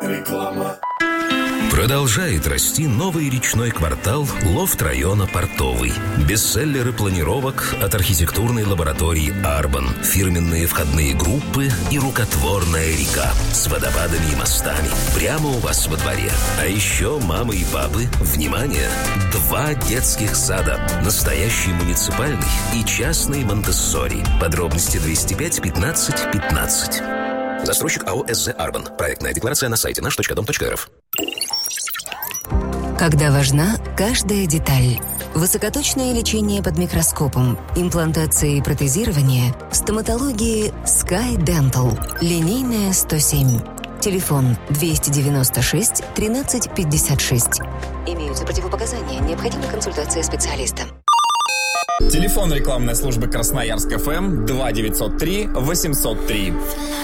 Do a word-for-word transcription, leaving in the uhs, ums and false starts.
Реклама. Продолжает расти новый речной квартал лофт-района Портовый. Бестселлеры планировок от архитектурной лаборатории «Арбан», фирменные входные группы и рукотворная река с водопадами и мостами прямо у вас во дворе. А еще мамы и папы, внимание, два детских сада, настоящий муниципальный и частный Монтессори. Подробности двести пять пятнадцать пятнадцать. Застройщик АО «СЗ Арбан». Проектная декларация на сайте наш точка дом точка эр эф. Когда важна каждая деталь. Высокоточное лечение под микроскопом, имплантация и протезирование в стоматологии Sky Dental. Линейная сто семь. Телефон двести девяносто шесть тринадцать пятьдесят шесть. Имеются противопоказания. Необходима консультация специалиста. Телефон рекламной службы Красноярск ФМ два девятьсот три восемьсот три.